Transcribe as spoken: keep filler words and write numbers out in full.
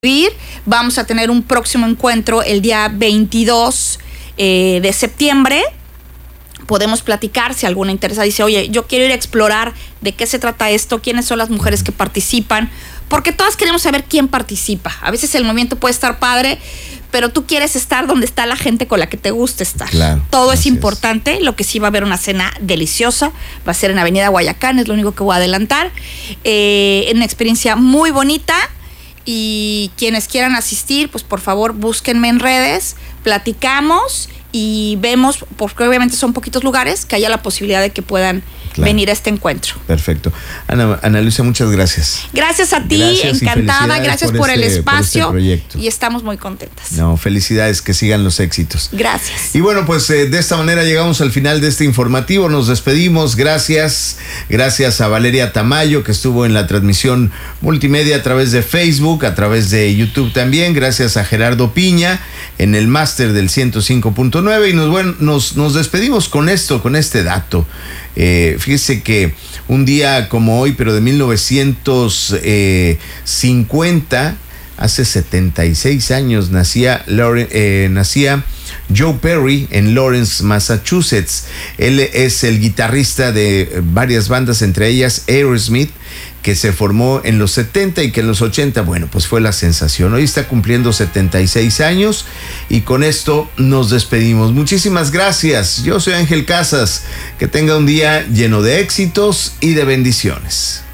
Vamos a tener un próximo encuentro el día veintidós eh, de septiembre. Podemos platicar si alguna interesa. Dice, oye, yo quiero ir a explorar de qué se trata esto, quiénes son las mujeres que participan, porque todas queremos saber quién participa. A veces el movimiento puede estar padre, pero tú quieres estar donde está la gente con la que te gusta estar. Claro, todo es importante. Es. Lo que sí va a haber una cena deliciosa. Va a ser en Avenida Guayacán, es lo único que voy a adelantar. Eh, una experiencia muy bonita. Y quienes quieran asistir, pues por favor búsquenme en redes, platicamos y vemos, porque obviamente son poquitos lugares, que haya la posibilidad de que puedan claro. venir a este encuentro. Perfecto. Ana, Ana Luisa, muchas gracias. Gracias a ti, gracias encantada, gracias por, por este, el espacio por este y estamos muy contentas. No, felicidades, que sigan los éxitos. Gracias. Y bueno, pues eh, de esta manera llegamos al final de este informativo, nos despedimos, gracias, gracias a Valeria Tamayo, que estuvo en la transmisión multimedia a través de Facebook, a través de YouTube también, gracias a Gerardo Piña en el máster del ciento cinco punto nueve y nos, bueno, nos, nos despedimos con esto, con este dato. Eh, fíjese que un día como hoy, pero de mil novecientos cincuenta, hace setenta y seis años, nacía, Lauren, eh, nacía Joe Perry en Lawrence, Massachusetts. Él es el guitarrista de varias bandas, entre ellas Aerosmith, que se formó en los setenta y que en los ochenta, bueno, pues fue la sensación. Hoy está cumpliendo setenta y seis años y con esto nos despedimos. Muchísimas gracias. Yo soy Ángel Casas. Que tenga un día lleno de éxitos y de bendiciones.